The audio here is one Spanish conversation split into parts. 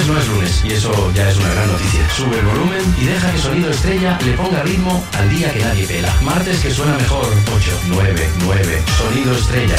martes no es lunes y eso ya es una gran noticia. Sube el volumen y deja que Sonido Estrella le ponga ritmo al día que nadie pela. Martes que suena mejor. 8, 9, 9. Sonido Estrella.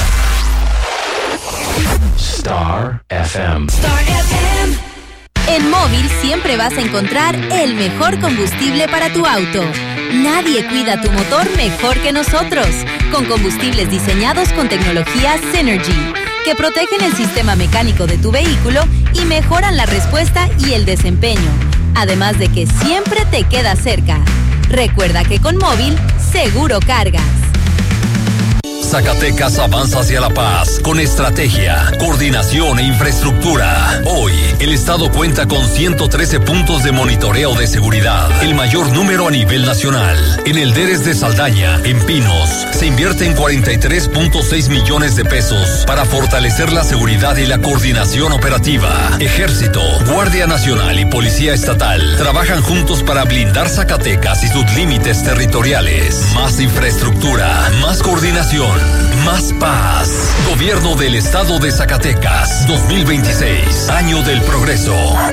Star FM. Star FM. En Móvil siempre vas a encontrar el mejor combustible para tu auto. Nadie cuida tu motor mejor que nosotros, con combustibles diseñados con tecnología Synergy, que protegen el sistema mecánico de tu vehículo y mejoran la respuesta y el desempeño, además de que siempre te queda cerca. Recuerda que con Móvil, seguro cargas. Zacatecas avanza hacia la paz con estrategia, coordinación e infraestructura. Hoy, el Estado cuenta con 113 puntos de monitoreo de seguridad, el mayor número a nivel nacional. En el Deres de Saldaña, en Pinos, se invierten 43.6 millones de pesos para fortalecer la seguridad y la coordinación operativa. Ejército, Guardia Nacional y Policía Estatal trabajan juntos para blindar Zacatecas y sus límites territoriales. Más infraestructura, más coordinación, más paz. Gobierno del Estado de Zacatecas, 2026, año del progreso.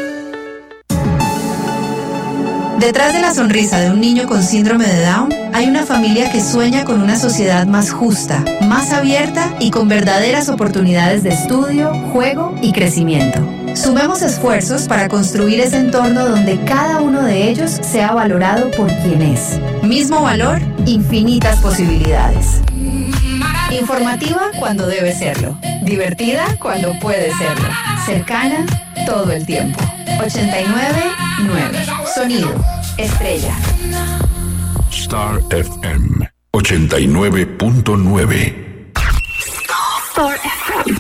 Detrás de la sonrisa de un niño con síndrome de Down, hay una familia que sueña con una sociedad más justa, más abierta y con verdaderas oportunidades de estudio, juego y crecimiento. Sumemos esfuerzos para construir ese entorno donde cada uno de ellos sea valorado por quien es. Mismo valor, infinitas posibilidades. Informativa cuando debe serlo. Divertida cuando puede serlo. Cercana todo el tiempo. 89.9. Sonido Estrella. Star FM 89.9. Star FM.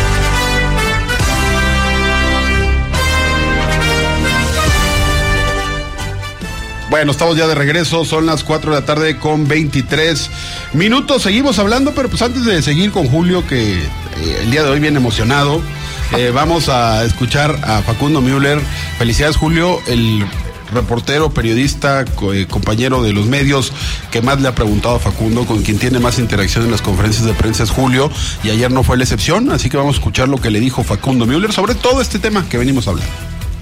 Bueno, estamos ya de regreso, son las 4 de la tarde con 23 minutos. Seguimos hablando, pero pues antes de seguir con Julio, que el día de hoy viene emocionado, vamos a escuchar a Facundo Müller. Felicidades, Julio, el reportero, periodista, compañero de los medios que más le ha preguntado a Facundo, con quien tiene más interacción en las conferencias de prensa es Julio, y ayer no fue la excepción, así que vamos a escuchar lo que le dijo Facundo Müller sobre todo este tema que venimos hablando.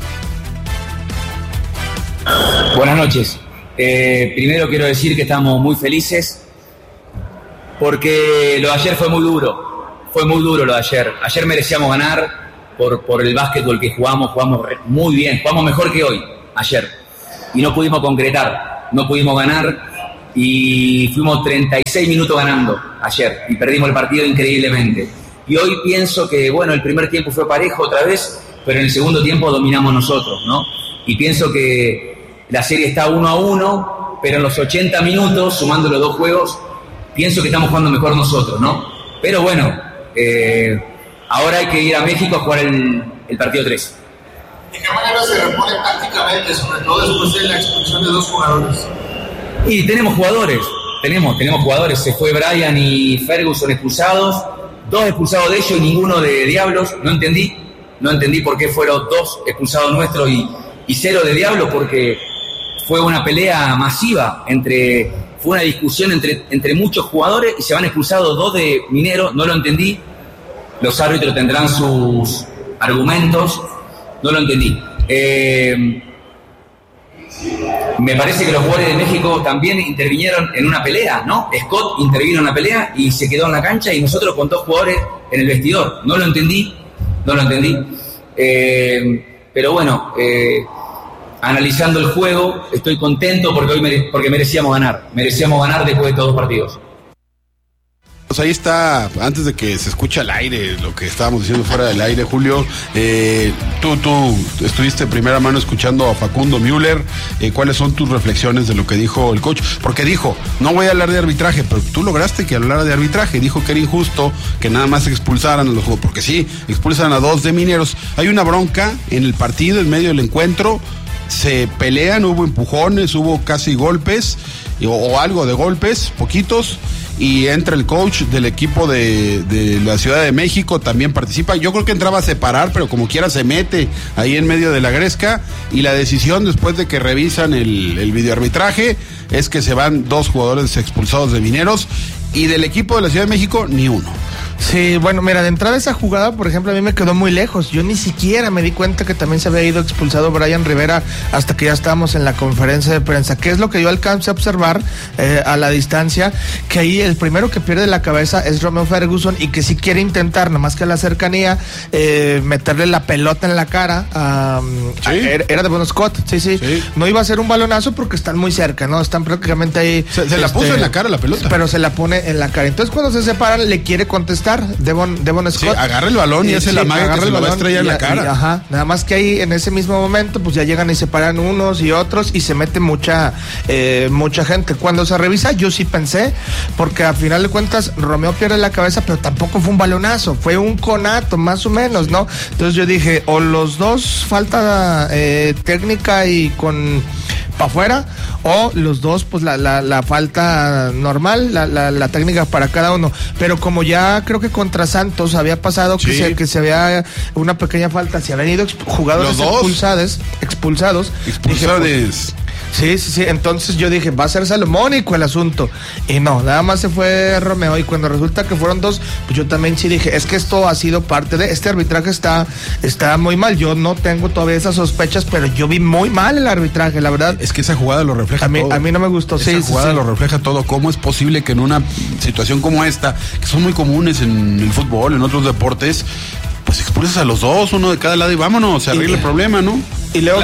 Buenas noches. Primero quiero decir que estamos muy felices porque lo de ayer fue muy duro. Fue muy duro lo de ayer. Ayer merecíamos ganar por el básquetbol que jugamos muy bien, jugamos mejor que hoy, ayer. Y no pudimos concretar, no pudimos ganar y fuimos 36 minutos ganando ayer y perdimos el partido increíblemente. Y hoy pienso que, bueno, el primer tiempo fue parejo otra vez, pero en el segundo tiempo dominamos nosotros, ¿no? Y pienso que la serie está 1-1, pero en los 80 minutos, sumando los dos juegos, pienso que estamos jugando mejor nosotros, ¿no? Pero bueno, ahora hay que ir a México a jugar el partido 3. ¿De qué manera se repone tácticamente, sobre todo después de la expulsión de dos jugadores? Y tenemos jugadores, tenemos jugadores. Se fue Brian y Ferguson expulsados, 2 expulsados de ellos y ninguno de Diablos. No entendí por qué fueron 2 expulsados nuestros y 0 de Diablos, porque fue una pelea masiva, fue una discusión entre muchos jugadores y se van expulsados 2 de Mineros. No lo entendí. Los árbitros tendrán sus argumentos. No lo entendí. Me parece que los jugadores de México también intervinieron en una pelea, ¿no? Scott intervino en una pelea y se quedó en la cancha y nosotros con 2 jugadores en el vestidor. No lo entendí. Pero bueno, analizando el juego, estoy contento porque merecíamos ganar después de todos los partidos. Pues ahí está, antes de que se escuche al aire lo que estábamos diciendo fuera del aire, Julio, tú estuviste de primera mano escuchando a Facundo Müller. ¿Cuáles son tus reflexiones de lo que dijo el coach? Porque dijo, no voy a hablar de arbitraje, pero tú lograste que hablara de arbitraje. Dijo que era injusto que nada más expulsaran a los jugadores, porque sí, expulsan a 2 de Mineros. Hay una bronca en el partido, en medio del encuentro, se pelean, hubo empujones, hubo casi golpes, o algo de golpes, poquitos, y entra el coach del equipo de la Ciudad de México, también participa. Yo creo que entraba a separar, pero como quiera se mete ahí en medio de la gresca, y la decisión después de que revisan el videoarbitraje es que se van 2 jugadores expulsados de Mineros, y del equipo de la Ciudad de México ni uno. Sí, bueno, mira, de entrada esa jugada, por ejemplo, a mí me quedó muy lejos. Yo ni siquiera me di cuenta que también se había ido expulsado Brian Rivera hasta que ya estábamos en la conferencia de prensa. ¿Qué es lo que yo alcancé a observar a la distancia? Que ahí el primero que pierde la cabeza es Romeo Ferguson y que sí quiere intentar, nomás que a la cercanía, meterle la pelota en la cara. Era de Bon Scott, sí. No iba a ser un balonazo porque están muy cerca, ¿no? Están prácticamente ahí. Se la puso en la cara la pelota. Pero se la pone en la cara. Entonces cuando se separan le quiere contestar Devon Scott. Sí, agarra el balón y hace la magia que se lo va a estrellar en la cara. Nada más que ahí en ese mismo momento pues ya llegan y separan unos y otros y se mete mucha gente. Cuando se revisa yo sí pensé, porque a final de cuentas Romeo pierde la cabeza, pero tampoco fue un balonazo, fue un conato más o menos, ¿no? Entonces yo dije, o los dos falta técnica y con para afuera, o los dos pues la falta normal, la técnica para cada uno. Pero como ya creo que contra Santos había pasado que se había una pequeña falta, se habían ido jugadores expulsados. Dije, pues, sí, entonces yo dije, va a ser salomónico el asunto, y no, nada más se fue Romeo, y cuando resulta que fueron dos, pues yo también sí dije, es que esto ha sido parte de, este arbitraje está muy mal. Yo no tengo todavía esas sospechas, pero yo vi muy mal el arbitraje, la verdad. Es que esa jugada lo refleja todo. A mí no me gustó. Esa jugada lo refleja todo. ¿Cómo es posible que en una situación como esta, que son muy comunes en el fútbol, en otros deportes, pues expulses a los dos, uno de cada lado y vámonos, se arregla el problema, ¿no? Y luego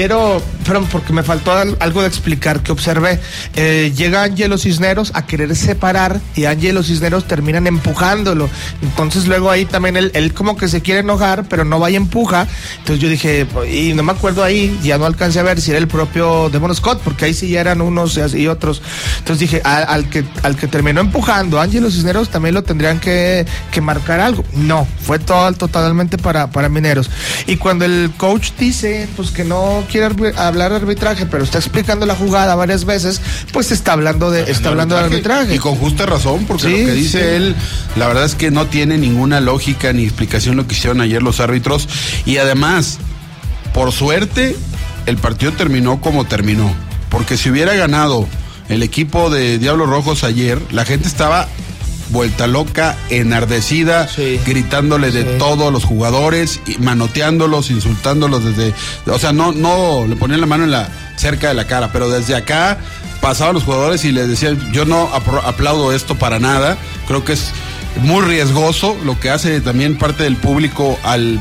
porque me faltó algo de explicar que observé. Llega Ángelo Cisneros a querer separar y Ángelo Cisneros terminan empujándolo. Entonces luego ahí también él como que se quiere enojar, pero no va y empuja. Entonces yo dije, y no me acuerdo ahí, ya no alcancé a ver si era el propio Devon Scott, porque ahí sí ya eran unos y otros. Entonces dije, al que terminó empujando, Ángelo Cisneros, también lo tendrían que marcar algo. No, fue totalmente para Mineros. Y cuando el coach dice pues que no quiere hablar de arbitraje, pero está explicando la jugada varias veces, pues está hablando de arbitraje. Y con justa razón, porque lo que dice él, la verdad es que no tiene ninguna lógica ni explicación lo que hicieron ayer los árbitros. Y además, por suerte, el partido terminó como terminó. Porque si hubiera ganado el equipo de Diablos Rojos ayer, la gente estaba vuelta loca, enardecida, gritándole de todo a los jugadores, y manoteándolos, insultándolos o sea, no le ponían la mano cerca de la cara, pero desde acá pasaban los jugadores y les decían, yo no aplaudo esto para nada, creo que es muy riesgoso lo que hace también parte del público al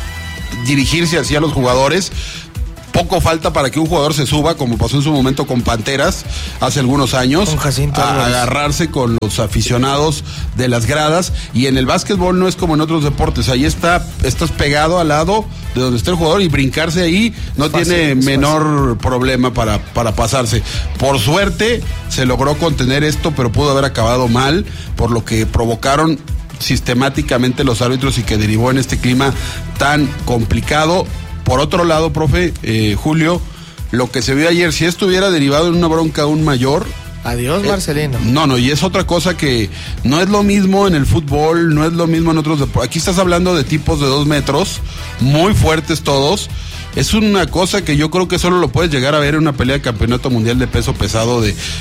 dirigirse hacia los jugadores. Poco falta para que un jugador se suba, como pasó en su momento con Panteras hace algunos años, a agarrarse con los aficionados de las gradas. Y en el básquetbol no es como en otros deportes, ahí estás pegado al lado de donde está el jugador y brincarse ahí no tiene menor problema para pasarse. Por suerte se logró contener esto, pero pudo haber acabado mal por lo que provocaron sistemáticamente los árbitros y que derivó en este clima tan complicado. Por otro lado, profe, Julio, lo que se vio ayer, si esto hubiera derivado en una bronca aún mayor... Adiós, Marcelino. No, y es otra cosa que no es lo mismo en el fútbol, no es lo mismo en otros deportes. Aquí estás hablando de tipos de 2 metros, muy fuertes todos. Es una cosa que yo creo que solo lo puedes llegar a ver en una pelea de campeonato mundial de peso pesado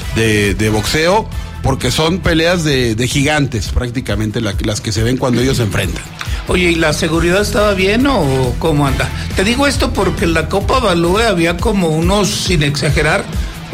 de boxeo, porque son peleas de gigantes prácticamente las que se ven cuando ellos se enfrentan. Oye, ¿y la seguridad estaba bien o cómo anda? Te digo esto porque en la Copa Balúe había como unos, sin exagerar,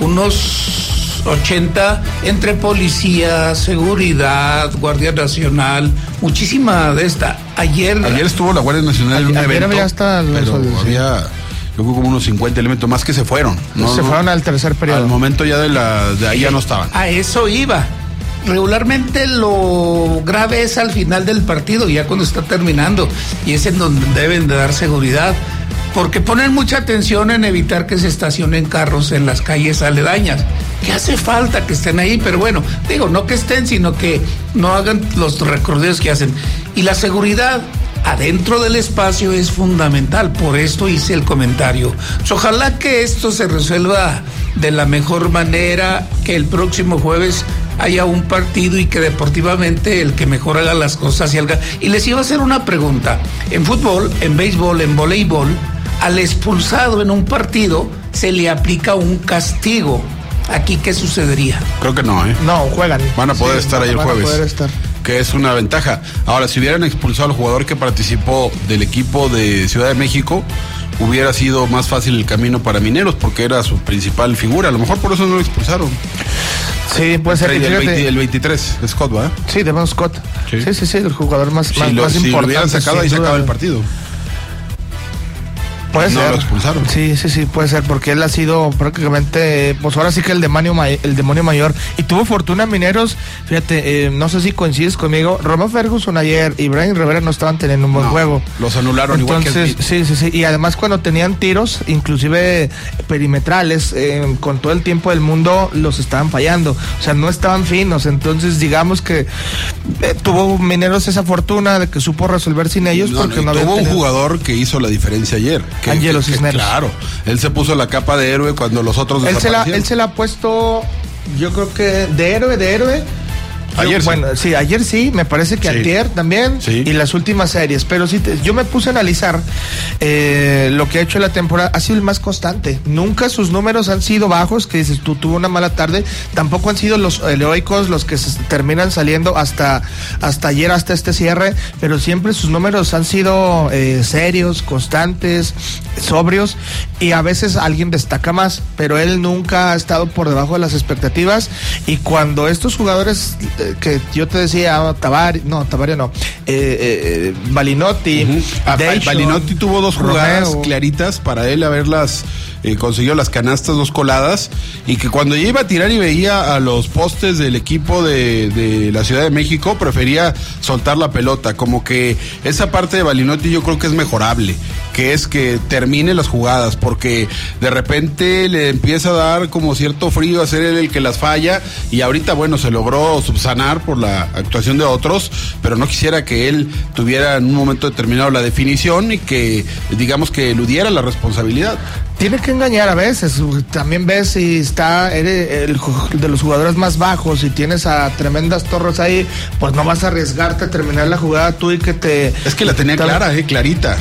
unos 80 entre policía, seguridad, Guardia Nacional, muchísima de esta. Ayer estuvo la Guardia Nacional en un evento, pero había... Yo creo como unos 50 elementos más que se fueron. Se fueron al tercer periodo. Al momento ya de ahí ya no estaban. A eso iba. Regularmente lo grave es al final del partido, ya cuando está terminando, y es en donde deben de dar seguridad, porque ponen mucha atención en evitar que se estacionen carros en las calles aledañas, que hace falta que estén ahí, pero bueno, digo, no que estén, sino que no hagan los recorridos que hacen. Y la seguridad adentro del espacio es fundamental, por esto hice el comentario. Pues ojalá que esto se resuelva de la mejor manera, que el próximo jueves haya un partido y que deportivamente el que mejor haga las cosas salga. Y les iba a hacer una pregunta. En fútbol, en béisbol, en voleibol, al expulsado en un partido se le aplica un castigo. ¿Aquí qué sucedería? Creo que no, No, juegan. Van a poder estar ahí el jueves. Poder estar. que es una ventaja. Ahora, si hubieran expulsado al jugador que participó del equipo de Ciudad de México, hubiera sido más fácil el camino para Mineros, porque era su principal figura. A lo mejor por eso no lo expulsaron. Sí, puede ser. El 23, Scott, ¿va? Sí, Devon Scott. Sí, el jugador más importante. Si lo hubieran sacado, ahí se acaba el partido. Puede ser. Lo expulsaron. Sí, puede ser, porque él ha sido prácticamente, pues ahora sí que el demonio mayor. Y tuvo fortuna Mineros, fíjate, no sé si coincides conmigo, Romeo Ferguson ayer y Brian Rivera no estaban teniendo un buen juego. Los anularon. Entonces, igual que sí. Y además cuando tenían tiros, inclusive perimetrales, con todo el tiempo del mundo, los estaban fallando. O sea, no estaban finos. Entonces, digamos que tuvo Mineros esa fortuna de que supo resolver sin ellos, porque no había tuvo un jugador que hizo la diferencia ayer. Angelo Cisneros. Claro, él se puso la capa de héroe cuando los otros desaparecieron. Él se la ha puesto, yo creo que de héroe. Ayer ayer sí, me parece que antier también, y las últimas series, pero sí, yo me puse a analizar lo que ha hecho la temporada, ha sido el más constante, nunca sus números han sido bajos, que dices tú, tuvo una mala tarde, tampoco han sido los heroicos los que se terminan saliendo hasta ayer, hasta este cierre, pero siempre sus números han sido serios, constantes, sobrios, y a veces alguien destaca más, pero él nunca ha estado por debajo de las expectativas, y cuando estos jugadores que yo te decía, Balinotti, Balinotti tuvo dos jugadas claritas para él haberlas consiguió las canastas, 2 coladas, y que cuando ya iba a tirar y veía a los postes del equipo de la Ciudad de México, prefería soltar la pelota, como que esa parte de Balinotti yo creo que es mejorable, que es que termine las jugadas, porque de repente le empieza a dar como cierto frío a ser él el que las falla, y ahorita bueno, se logró subsanar por la actuación de otros, pero no quisiera que él tuviera en un momento determinado la definición y que digamos que eludiera la responsabilidad. Tiene que engañar a veces, también ves si está eres de los jugadores más bajos y tienes a tremendas torres ahí, pues no vas a arriesgarte a terminar la jugada tú y que te... Es que la tenía clara, clarita,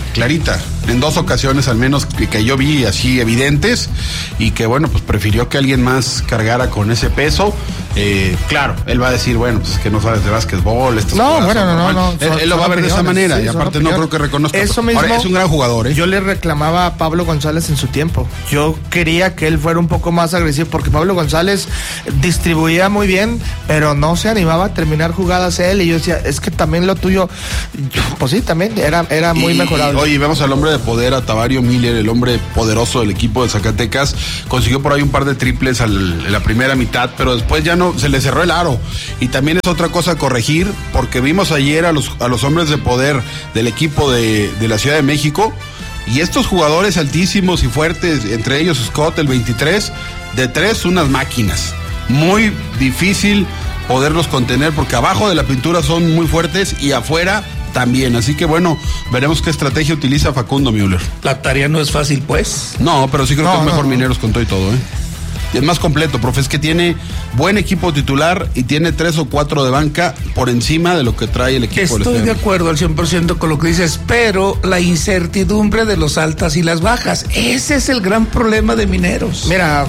en 2 ocasiones al menos que yo vi así evidentes, y que bueno, pues prefirió que alguien más cargara con ese peso. Claro, él va a decir, bueno, pues es que no sabes de básquetbol, no. Él lo va a ver de esa manera, sí, y aparte no creo que reconozca. Eso mismo, ahora es un gran jugador, Yo le reclamaba a Pablo González en su tiempo. Yo quería que él fuera un poco más agresivo, porque Pablo González distribuía muy bien, pero no se animaba a terminar jugadas él, y yo decía, es que también lo tuyo, pues sí, también era muy mejorable. Oye, vemos al hombre de poder, a Tavario Miller, el hombre poderoso del equipo de Zacatecas, consiguió por ahí un par de triples en la primera mitad, pero después ya no, se le cerró el aro, y también es otra cosa a corregir, porque vimos ayer a los hombres de poder del equipo de la Ciudad de México, y estos jugadores altísimos y fuertes, entre ellos Scott, el 23, de 3, unas máquinas. Muy difícil poderlos contener, porque abajo de la pintura son muy fuertes y afuera también. Así que bueno, veremos qué estrategia utiliza Facundo Müller. La tarea no es fácil, pues. No, pero sí creo que es mejor Mineros con todo y todo, Y es más completo, profe, es que tiene buen equipo titular y tiene 3 o 4 de banca por encima de lo que trae el equipo. Estoy de acuerdo al 100% con lo que dices, pero la incertidumbre de los altas y las bajas, ese es el gran problema de Mineros. Mira,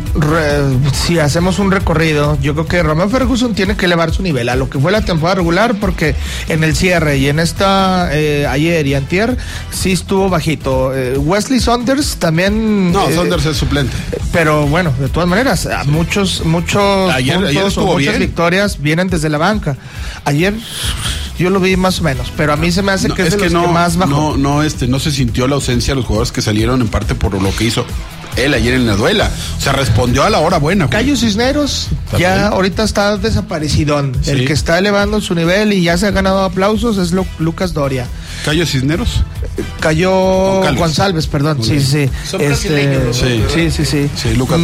si hacemos un recorrido, yo creo que Romeo Ferguson tiene que elevar su nivel a lo que fue la temporada regular, porque en el cierre y en esta ayer y antier sí estuvo bajito. Wesley Saunders también. No, Saunders es suplente. Pero bueno, de todas maneras, muchos ayer puntos, muchas victorias vienen desde la banca. Ayer yo lo vi más o menos, pero a mí se me hace que es de los que más bajó. No se sintió la ausencia de los jugadores que salieron, en parte por lo que hizo él ayer en la duela. O sea, respondió a la hora buena. Cayo Cisneros ya ahorita está desaparecidón. Sí. El que está elevando su nivel y ya se ha ganado aplausos es Lucas Doria. ¿Cayo Cisneros? Cayo González, perdón. Sí. Son brasileños. Sí, Lucas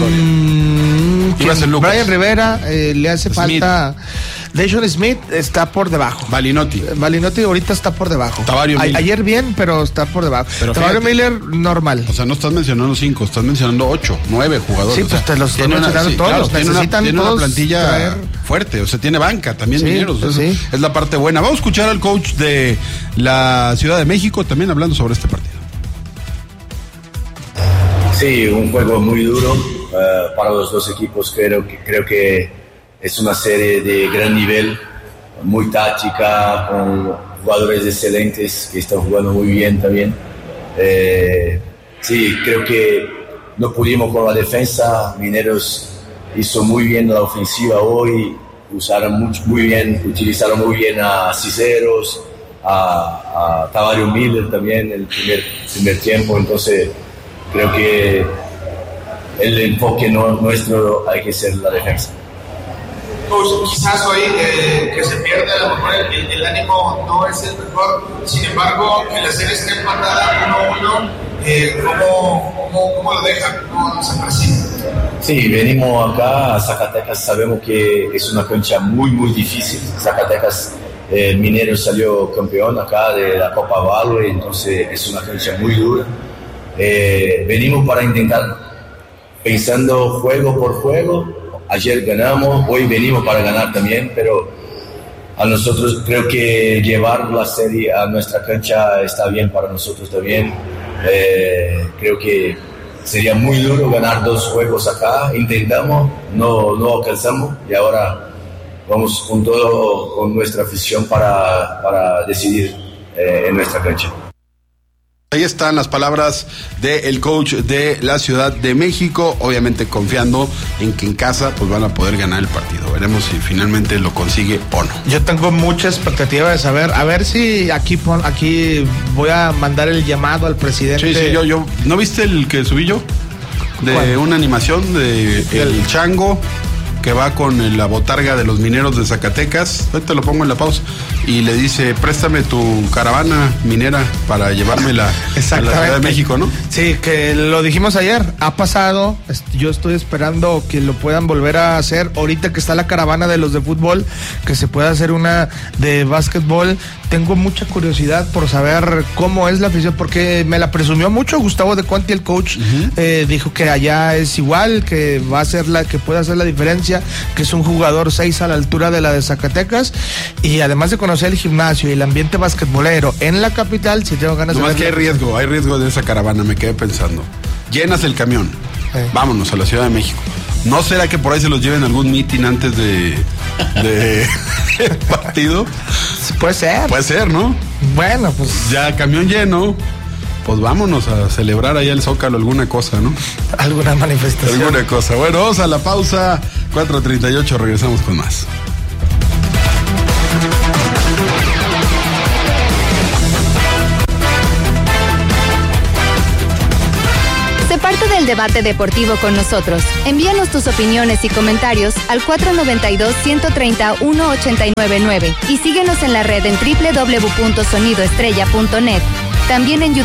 Doria. Brian Rivera le hace falta. Deshaun Smith está por debajo. Balinotti ahorita está por debajo. Tavario Miller. Ayer bien, pero está por debajo. Tavario Miller normal. O sea, no estás mencionando 5, estás mencionando 8, 9 jugadores. Sí, pues te los estoy mencionando todos. Claro, tiene una plantilla fuerte, o sea, tiene banca también, Mineros. Es la parte buena. Vamos a escuchar al coach de la Ciudad de México también hablando sobre este partido. Sí, un juego muy duro para los dos equipos. Creo que es una serie de gran nivel. muy táctica, con jugadores excelentes que están jugando muy bien también. Sí, creo que no pudimos con la defensa. Mineros hizo muy bien la ofensiva hoy, utilizaron muy bien a Ciseros, a Tavario Miller también el primer tiempo. Entonces creo que el enfoque nuestro hay que ser la defensa. Quizás hoy que se pierde a lo mejor el ánimo no es el mejor, sin embargo que la serie esté empatada 1-1, ¿cómo lo dejan? ¿Cómo se percibe? Sí, venimos acá a Zacatecas, sabemos que es una cancha muy muy difícil. Zacatecas Minero salió campeón acá de la Copa Valle, entonces es una cancha muy dura. Venimos para intentar, pensando juego por juego. Ayer ganamos, hoy venimos para ganar también, pero a nosotros creo que llevar la serie a nuestra cancha está bien para nosotros también. Creo que sería muy duro ganar 2 juegos acá. Intentamos, no alcanzamos y ahora vamos con todo, con nuestra afición para decidir en nuestra cancha. Ahí están las palabras del coach de la Ciudad de México, obviamente confiando en que en casa pues van a poder ganar el partido. Veremos si finalmente lo consigue o no. Yo tengo mucha expectativa de saber, a ver si aquí voy a mandar el llamado al presidente. Sí, yo. ¿No viste el que subí yo? De ¿cuál? Una animación de el chango que va con la botarga de los mineros de Zacatecas. Ahorita lo pongo en la pausa. Y le dice, préstame tu caravana minera para llevármela a la Ciudad de México, ¿no? Sí, que lo dijimos ayer. Ha pasado. Yo estoy esperando que lo puedan volver a hacer. Ahorita que está la caravana de los de fútbol, que se pueda hacer una de básquetbol. Tengo mucha curiosidad por saber cómo es la afición, porque me la presumió mucho Gustavo de Conti, el coach. Dijo que allá es igual, que va a ser que puede hacer la diferencia, que es un jugador 6 a la altura de la de Zacatecas, y además de conocer el gimnasio y el ambiente basquetbolero en la capital, si tengo ganas de ver. No, es que hay riesgo de esa caravana, me quedé pensando. Llenas el camión, vámonos a la Ciudad de México. ¿No será que por ahí se los lleven a algún meeting antes de partido? Puede ser. Puede ser, ¿no? Bueno, pues. Ya camión lleno, pues vámonos a celebrar allá el Zócalo, alguna cosa, ¿no? Alguna manifestación. Alguna cosa. Bueno, vamos a la pausa, 4:38, regresamos con más. Sé parte del debate deportivo con nosotros. Envíanos tus opiniones y comentarios al 492-130-1899 y síguenos en la red en www.sonidoestrella.net. También en YouTube.